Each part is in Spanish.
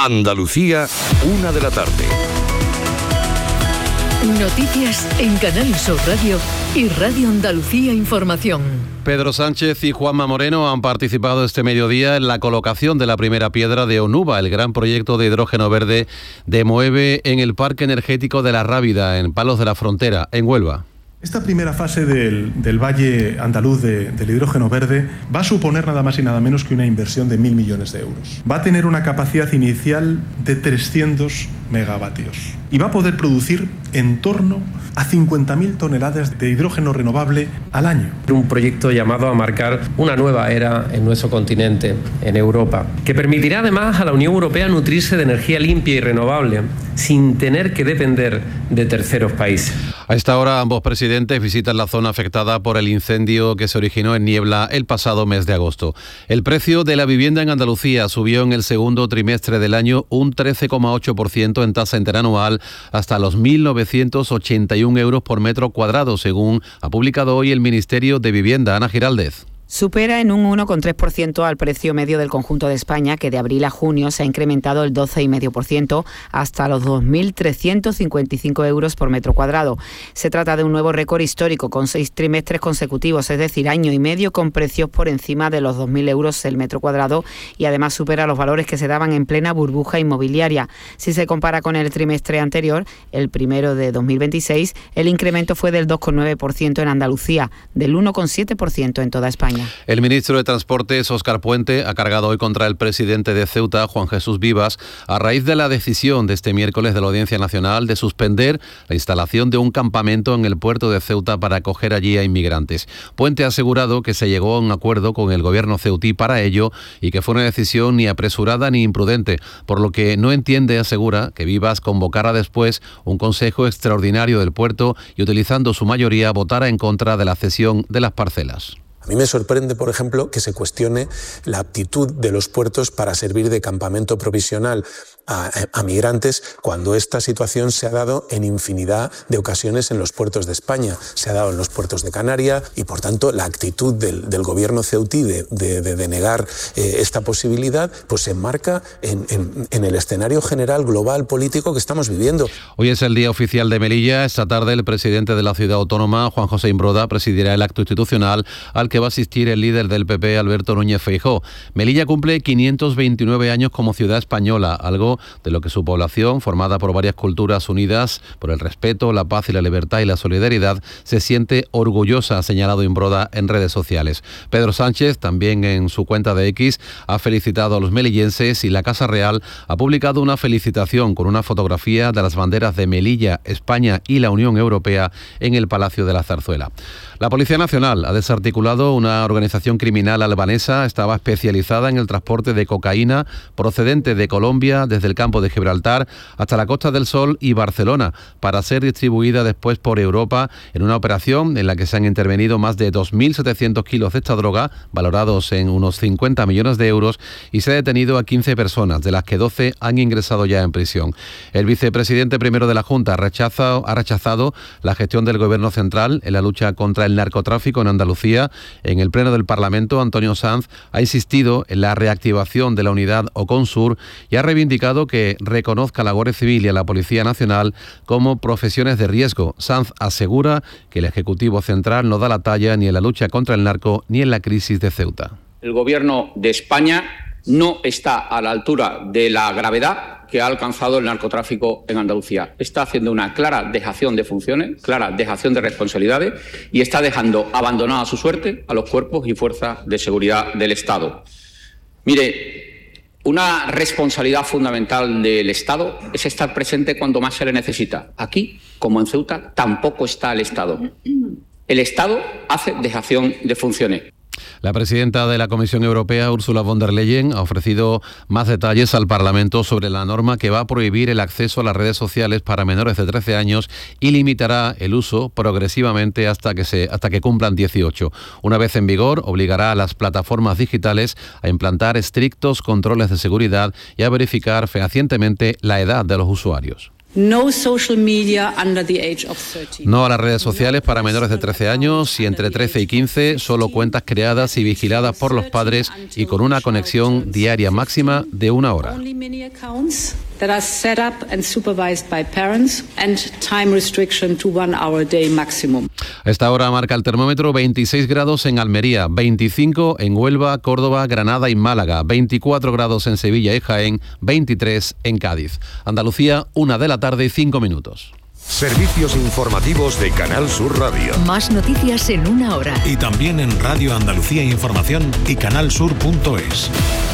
Andalucía, 1 de la tarde. Noticias en Canal Sur Radio y Radio Andalucía Información. Pedro Sánchez y Juanma Moreno han participado este mediodía en la colocación de la primera piedra de Onuba, el gran proyecto de hidrógeno verde de Moeve en el Parque Energético de La Rábida, en Palos de la Frontera, en Huelva. Esta primera fase del Valle Andaluz del hidrógeno verde va a suponer nada más y nada menos que una inversión de 1.000 millones de euros. Va a tener una capacidad inicial de 300 megavatios y va a poder producir en torno a 50.000 toneladas de hidrógeno renovable al año. Un proyecto llamado a marcar una nueva era en nuestro continente, en Europa, que permitirá además a la Unión Europea nutrirse de energía limpia y renovable sin tener que depender de terceros países. A esta hora ambos presidentes visitan la zona afectada por el incendio que se originó en Niebla el pasado mes de agosto. El precio de la vivienda en Andalucía subió en el segundo trimestre del año un 13,8% en tasa interanual hasta los 1.981 euros por metro cuadrado, según ha publicado hoy el Ministerio de Vivienda. Ana Giraldez. Supera en un 1,3% al precio medio del conjunto de España, que de abril a junio se ha incrementado el 12,5% hasta los 2.355 euros por metro cuadrado. Se trata de un nuevo récord histórico con 6 trimestres consecutivos, es decir, año y medio con precios por encima de los 2.000 euros el metro cuadrado, y además supera los valores que se daban en plena burbuja inmobiliaria. Si se compara con el trimestre anterior, el primero de 2026, el incremento fue del 2,9% en Andalucía, del 1,7% en toda España. El ministro de Transportes, Óscar Puente, ha cargado hoy contra el presidente de Ceuta, Juan Jesús Vivas, a raíz de la decisión de este miércoles de la Audiencia Nacional de suspender la instalación de un campamento en el puerto de Ceuta para acoger allí a inmigrantes. Puente ha asegurado que se llegó a un acuerdo con el gobierno ceutí para ello y que fue una decisión ni apresurada ni imprudente, por lo que no entiende, asegura, que Vivas convocara después un consejo extraordinario del puerto y, utilizando su mayoría, votara en contra de la cesión de las parcelas. A mí me sorprende, por ejemplo, que se cuestione la aptitud de los puertos para servir de campamento provisional a migrantes cuando esta situación se ha dado en infinidad de ocasiones en los puertos de España. Se ha dado en los puertos de Canarias y, por tanto, la actitud del gobierno ceutí de negar esta posibilidad pues se enmarca en el escenario general global político que estamos viviendo. Hoy es el día oficial de Melilla. Esta tarde el presidente de la ciudad autónoma, Juan José Imbroda, presidirá el acto institucional al que va a asistir el líder del PP, Alberto Núñez Feijóo. Melilla cumple 529 años como ciudad española, algo de lo que su población, formada por varias culturas unidas por el respeto, la paz y la libertad y la solidaridad, se siente orgullosa, ha señalado Imbroda en redes sociales. Pedro Sánchez, también en su cuenta de X, ha felicitado a los melillenses y la Casa Real ha publicado una felicitación con una fotografía de las banderas de Melilla, España y la Unión Europea en el Palacio de la Zarzuela. La Policía Nacional ha desarticulado una organización criminal albanesa. Estaba especializada en el transporte de cocaína procedente de Colombia desde el campo de Gibraltar hasta la Costa del Sol y Barcelona para ser distribuida después por Europa en una operación en la que se han intervenido más de 2.700 kilos de esta droga, valorados en unos 50 millones de euros, y se ha detenido a 15 personas, de las que 12 han ingresado ya en prisión. El vicepresidente primero de la Junta ha rechazado la gestión del Gobierno central en la lucha contra el narcotráfico en Andalucía. En el Pleno del Parlamento, Antonio Sanz ha insistido en la reactivación de la unidad Oconsur y ha reivindicado que reconozca a la Guardia Civil y a la Policía Nacional como profesiones de riesgo. Sanz asegura que el Ejecutivo Central no da la talla ni en la lucha contra el narco ni en la crisis de Ceuta. El Gobierno de España no está a la altura de la gravedad que ha alcanzado el narcotráfico en Andalucía. Está haciendo una clara dejación de funciones, clara dejación de responsabilidades y está dejando abandonada a su suerte a los cuerpos y fuerzas de seguridad del Estado. Mire, una responsabilidad fundamental del Estado es estar presente cuando más se le necesita. Aquí, como en Ceuta, tampoco está el Estado. El Estado hace dejación de funciones. La presidenta de la Comisión Europea, Ursula von der Leyen, ha ofrecido más detalles al Parlamento sobre la norma que va a prohibir el acceso a las redes sociales para menores de 13 años y limitará el uso progresivamente hasta que cumplan 18. Una vez en vigor, obligará a las plataformas digitales a implantar estrictos controles de seguridad y a verificar fehacientemente la edad de los usuarios. No social media under the age of 13. No a las redes sociales para menores de 13 años y entre 13 y 15, solo cuentas creadas y vigiladas por los padres y con una conexión diaria máxima de 1 hora. Only many accounts that are set up and supervised by parents and time restriction to 1 hour a day maximum. A esta hora marca el termómetro 26 grados en Almería, 25 en Huelva, Córdoba, Granada y Málaga, 24 grados en Sevilla y Jaén, 23 en Cádiz. Andalucía, 1:05 p.m. Servicios informativos de Canal Sur Radio. Más noticias en 1 hora. Y también en Radio Andalucía Información y canalsur.es.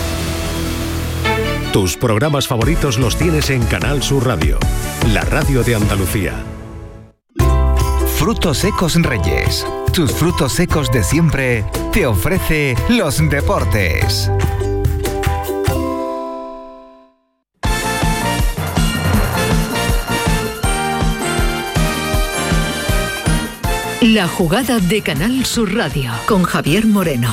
Tus programas favoritos los tienes en Canal Sur Radio, la radio de Andalucía. Frutos Secos Reyes. Tus frutos secos de siempre te ofrece los deportes. La jugada de Canal Sur Radio con Javier Moreno.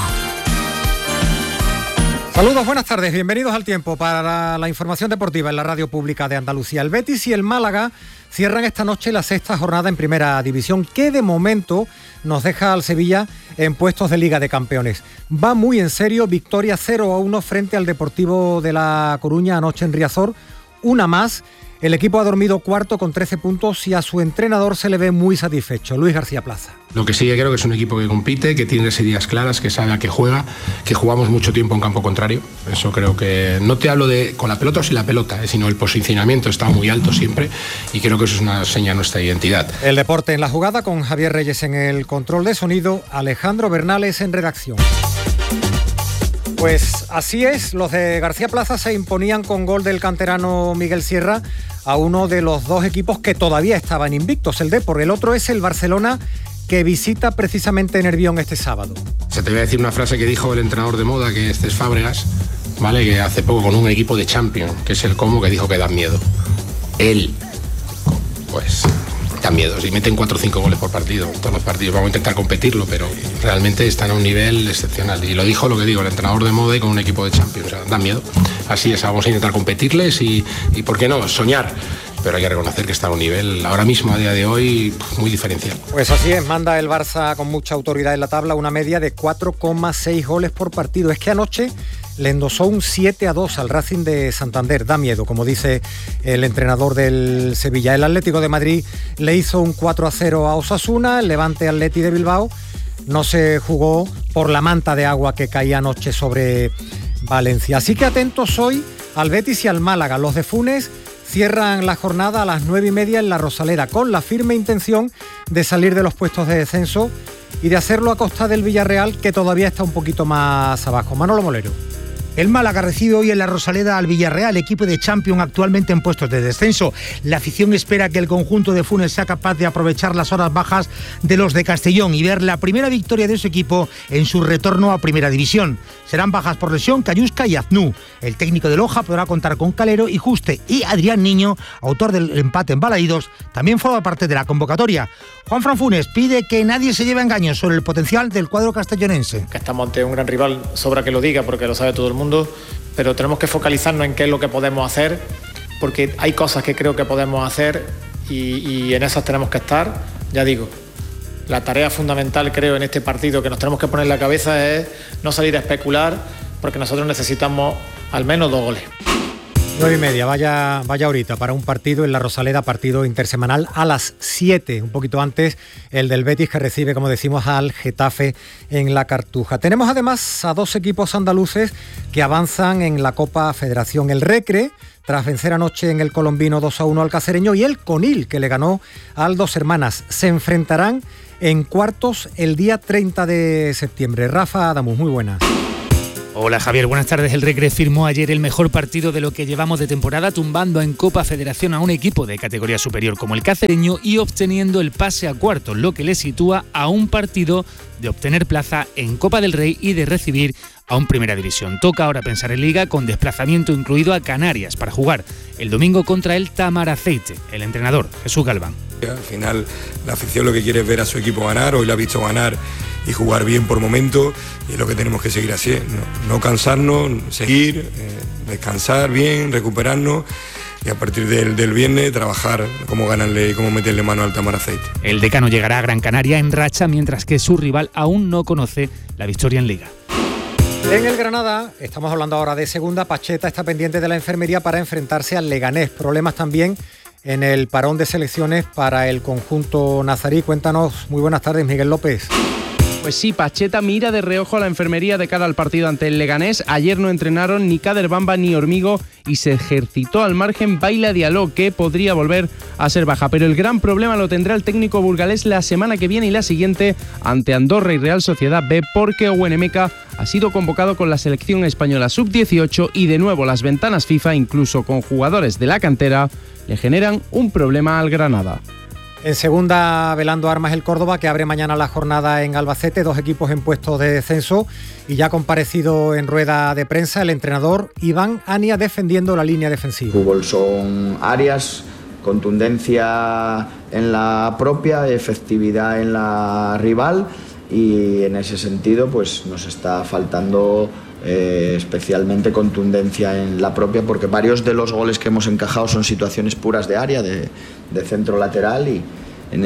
Saludos, buenas tardes, bienvenidos al tiempo para la información deportiva en la radio pública de Andalucía. El Betis y el Málaga cierran esta noche la 6ª jornada en Primera División, que de momento nos deja al Sevilla en puestos de Liga de Campeones. Va muy en serio, victoria 0-1 frente al Deportivo de La Coruña anoche en Riazor, una más. El equipo ha dormido cuarto con 13 puntos y a su entrenador se le ve muy satisfecho, Luis García Plaza. Lo que sí que creo que es un equipo que compite, que tiene las ideas claras, que sabe a qué juega, que jugamos mucho tiempo en campo contrario. Eso creo que, no te hablo de con la pelota o sin la pelota, sino el posicionamiento está muy alto siempre y creo que eso es una seña de nuestra identidad. El deporte en la jugada con Javier Reyes en el control de sonido, Alejandro Bernales en redacción. Pues así es, los de García Plaza se imponían con gol del canterano Miguel Sierra a uno de los dos equipos que todavía estaban invictos, el Depor. El otro es el Barcelona, que visita precisamente Nervión este sábado. Se te voy a decir una frase que dijo el entrenador de moda, que es Cés Fábregas, ¿vale? Que hace poco con un equipo de Champions, que es el Como, que dijo que da miedo. Él, pues, da miedo. Si meten 4 o 5 goles por partido, en todos los partidos, vamos a intentar competirlo, pero realmente están a un nivel excepcional. Y lo dijo lo que digo, el entrenador de moda y con un equipo de Champions, o sea, da miedo. Así es, vamos a intentar competirles y ¿por qué no? Soñar. Pero hay que reconocer que está a un nivel ahora mismo, a día de hoy, muy diferencial. Pues así es, manda el Barça con mucha autoridad en la tabla, una media de 4,6 goles por partido. Es que anoche le endosó un 7-2 al Racing de Santander. Da miedo, como dice el entrenador del Sevilla. El Atlético de Madrid le hizo un 4-0 a Osasuna, el Levante Atleti de Bilbao no se jugó por la manta de agua que caía anoche sobre Valencia. Así que atentos hoy al Betis y al Málaga. Los de Funes cierran la jornada a las 9:30 en la Rosaleda, con la firme intención de salir de los puestos de descenso y de hacerlo a costa del Villarreal, que todavía está un poquito más abajo. Manolo Molero. El Málaga recibe hoy en la Rosaleda al Villarreal, equipo de Champions actualmente en puestos de descenso. La afición espera que el conjunto de Funes sea capaz de aprovechar las horas bajas de los de Castellón y ver la primera victoria de su equipo en su retorno a Primera División. Serán bajas por lesión Cayusca y Aznú. El técnico de Loja podrá contar con Calero y Juste, y Adrián Niño, autor del empate en Balaídos, también forma parte de la convocatoria. Juanfran Funes pide que nadie se lleve engaños sobre el potencial del cuadro castellonense. Que estamos ante un gran rival, sobra que lo diga porque lo sabe todo el mundo, pero tenemos que focalizarnos en qué es lo que podemos hacer, porque hay cosas que creo que podemos hacer y en esas tenemos que estar. Ya digo, la tarea fundamental creo en este partido que nos tenemos que poner en la cabeza es no salir a especular, porque nosotros necesitamos al menos 2 goles. 9:30, vaya ahorita para un partido en la Rosaleda, partido intersemanal a las 7, un poquito antes, el del Betis, que recibe, como decimos, al Getafe en la Cartuja. Tenemos además a 2 equipos andaluces que avanzan en la Copa Federación. El Recre, tras vencer anoche en el Colombino 2-1 al Cacereño, y el Conil, que le ganó al Dos Hermanas. Se enfrentarán en cuartos el día 30 de septiembre. Rafa Adamus, muy buenas. Hola Javier, buenas tardes. El Recre firmó ayer el mejor partido de lo que llevamos de temporada, tumbando en Copa Federación a un equipo de categoría superior como el Cacereño y obteniendo el pase a cuartos, lo que le sitúa a un partido de obtener plaza en Copa del Rey y de recibir a un Primera División. Toca ahora pensar en Liga, con desplazamiento incluido a Canarias para jugar el domingo contra el Tamaraceite. El entrenador, Jesús Galván. Al final la afición lo que quiere es ver a su equipo ganar. Hoy lo ha visto ganar y jugar bien por momentos, y es lo que tenemos que seguir así, no cansarnos, seguir, descansar bien, recuperarnos y a partir del viernes trabajar cómo ganarle y cómo meterle mano al Tamar Aceite. El decano llegará a Gran Canaria en racha, mientras que su rival aún no conoce la victoria en Liga. En el Granada, estamos hablando ahora de segunda, Pacheta está pendiente de la enfermería para enfrentarse al Leganés. Problemas también en el parón de selecciones para el conjunto nazarí. Cuéntanos, muy buenas tardes, Miguel López. Pues sí, Pacheta mira de reojo a la enfermería de cara al partido ante el Leganés. Ayer no entrenaron ni Kader Bamba ni Hormigo y se ejercitó al margen Baila Diallo, que podría volver a ser baja. Pero el gran problema lo tendrá el técnico burgalés la semana que viene y la siguiente ante Andorra y Real Sociedad B, porque Owen Emeka ha sido convocado con la selección española sub-18 y de nuevo las ventanas FIFA, incluso con jugadores de la cantera, le generan un problema al Granada. En segunda, velando armas el Córdoba, que abre mañana la jornada en Albacete, 2 equipos en puestos de descenso, y ya ha comparecido en rueda de prensa el entrenador Iván Ania defendiendo la línea defensiva. Fútbol son áreas, contundencia en la propia, efectividad en la rival, y en ese sentido pues nos está faltando especialmente contundencia en la propia, porque varios de los goles que hemos encajado son situaciones puras de área, de centro lateral, y en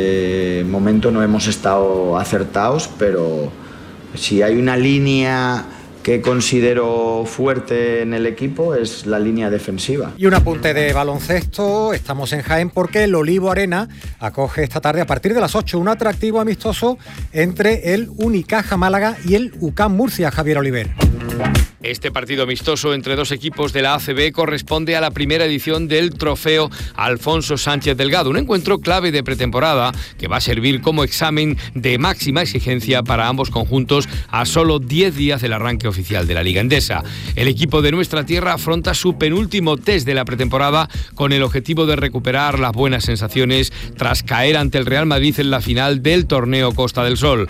ese momento no hemos estado acertados, pero si hay una línea que considero fuerte en el equipo es la línea defensiva. Y un apunte de baloncesto, estamos en Jaén porque el Olivo Arena acoge esta tarde a partir de las 8 un atractivo amistoso entre el Unicaja Málaga y el UCAM Murcia, Javier Oliver. Este partido amistoso entre 2 equipos de la ACB corresponde a la primera edición del Trofeo Alfonso Sánchez Delgado, un encuentro clave de pretemporada que va a servir como examen de máxima exigencia para ambos conjuntos a solo 10 días del arranque oficial de la Liga Endesa. El equipo de nuestra tierra afronta su penúltimo test de la pretemporada con el objetivo de recuperar las buenas sensaciones tras caer ante el Real Madrid en la final del torneo Costa del Sol.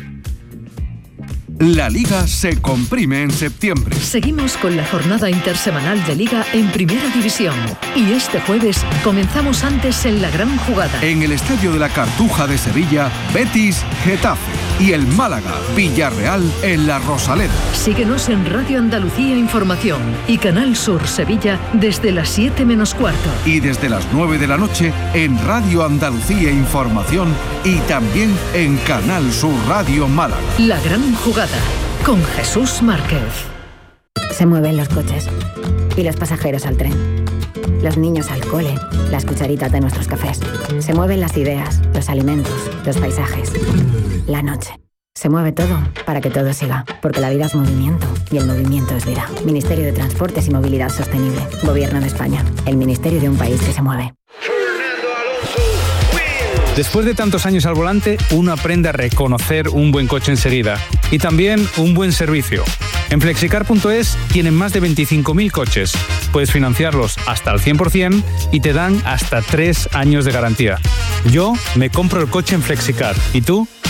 La Liga se comprime en septiembre. Seguimos con la jornada intersemanal de Liga en Primera División. Y este jueves comenzamos antes en la gran jugada. En el Estadio de la Cartuja de Sevilla, Betis, Getafe. Y el Málaga, Villarreal en la Rosaleda. Síguenos en Radio Andalucía Información y Canal Sur Sevilla desde las 7 menos cuarto. Y desde las 9 de la noche en Radio Andalucía Información y también en Canal Sur Radio Málaga. La gran jugada con Jesús Márquez. Se mueven los coches y los pasajeros al tren. Los niños al cole, las cucharitas de nuestros cafés. Se mueven las ideas, los alimentos, los paisajes. La noche. Se mueve todo para que todo siga, porque la vida es movimiento y el movimiento es vida. Ministerio de Transportes y Movilidad Sostenible. Gobierno de España. El ministerio de un país que se mueve. Después de tantos años al volante, uno aprende a reconocer un buen coche enseguida y también un buen servicio. En Flexicar.es tienen más de 25.000 coches. Puedes financiarlos hasta el 100% y te dan hasta 3 años de garantía. Yo me compro el coche en Flexicar. ¿Y tú?